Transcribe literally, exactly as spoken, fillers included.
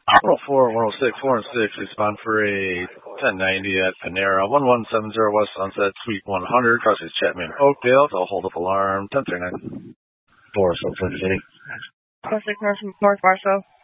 one oh four, one oh six, four and six, respond for a ten ninety at Panera, one one seven zero West Sunset, Suite one hundred, Crossings Chapman, Oakdale, to hold up alarm, ten thirty-nine. Forest, Oakland City. Classic North Barstow.